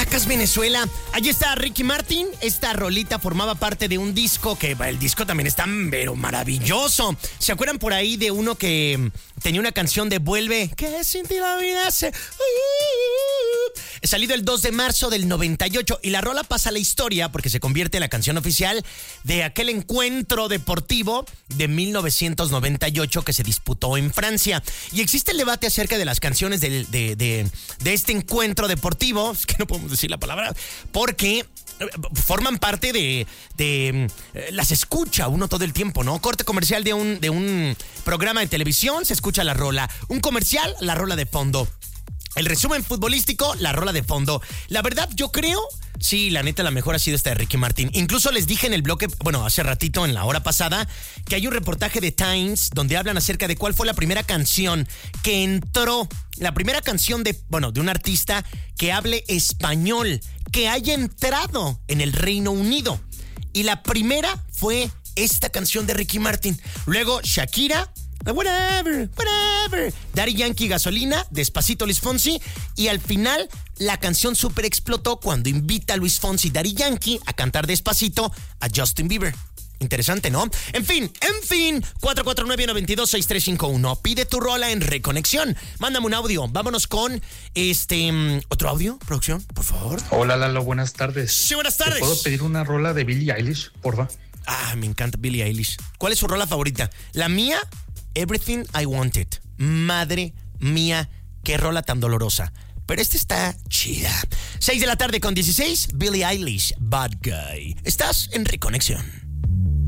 Caracas, Venezuela. Allí está Ricky Martin. Esta rolita formaba parte de un disco que el disco también está pero maravilloso. ¿Se acuerdan por ahí de uno que tenía una canción de Vuelve? Que sin ti la vida se... Salido el 2 de marzo del 98 y la rola pasa a la historia porque se convierte en la canción oficial de aquel encuentro deportivo de 1998 que se disputó en Francia. Y existe el debate acerca de las canciones de este encuentro deportivo, es que no podemos decir la palabra, porque forman parte de las escucha uno todo el tiempo, ¿no? Corte comercial de un programa de televisión, se escucha la rola. Un comercial, la rola de fondo. El resumen futbolístico, la rola de fondo. La verdad, yo creo, sí, la neta, la mejor ha sido esta de Ricky Martin. Incluso les dije en el bloque, bueno, hace ratito, en la hora pasada, que hay un reportaje de Times donde hablan acerca de cuál fue la primera canción que entró, la primera canción de un artista que hable español, que haya entrado en el Reino Unido. Y la primera fue esta canción de Ricky Martin. Luego, Shakira... Whatever. Daddy Yankee, Gasolina, Despacito, Luis Fonsi. Y al final, la canción super explotó cuando invita a Luis Fonsi, Daddy Yankee, a cantar Despacito a Justin Bieber. Interesante, ¿no? En fin, 449-926351. Pide tu rola en Reconexión. Mándame un audio. Vámonos con otro audio, producción, por favor. Hola, Lalo, buenas tardes. Sí, buenas tardes. ¿Te puedo pedir una rola de Billie Eilish, porfa? Ah, me encanta Billie Eilish. ¿Cuál es su rola favorita? La mía, Everything I Wanted. Madre mía, qué rola tan dolorosa. Pero esta está chida. 6 de la tarde con 16, Billie Eilish, Bad Guy. Estás en Reconexión.